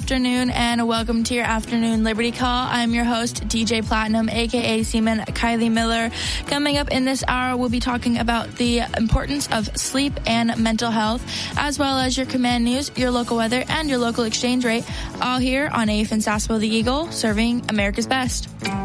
afternoon, and welcome to your afternoon Liberty Call. I'm your host, DJ Platinum, aka Seaman Kylie Miller. Coming up in this hour, we'll be talking about the importance of sleep and mental health, as well as your command news, your local weather, and your local exchange rate, all here on AFN Sassville the Eagle, serving America's best.